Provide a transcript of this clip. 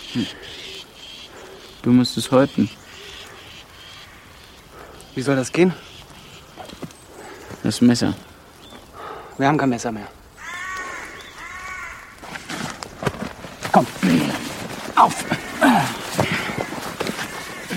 Du musst es häuten. Wie soll das gehen? Das Messer. Wir haben kein Messer mehr. Komm. Auf.